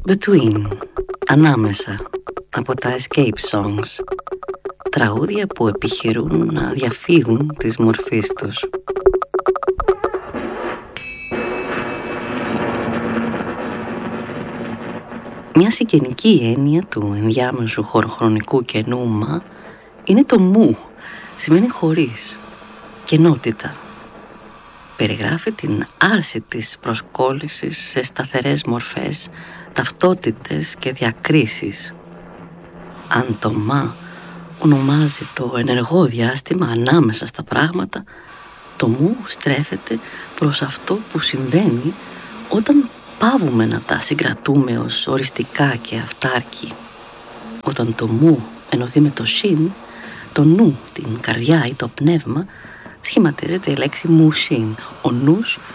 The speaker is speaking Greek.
Between, ανάμεσα, από τα Escape Songs. Τραγούδια που επιχειρούν να διαφύγουν της μορφής τους. Μια συγγενική έννοια του ενδιάμεσου χωροχρονικού κενούμα είναι το μου. Σημαίνει χωρίς, κενότητα. Περιγράφει την άρση της προσκόλλησης σε σταθερές μορφές, ταυτότητες και διακρίσεις. Αν το μα ονομάζει το ενεργό διάστημα ανάμεσα στα πράγματα, το μου στρέφεται προς αυτό που συμβαίνει όταν παύουμε να τα συγκρατούμε ως οριστικά και αυτάρκη. Όταν το μου ενωθεί με το συν, το νου, την καρδιά ή το πνεύμα, σχηματίζεται η λέξη μουσίν. Ο νους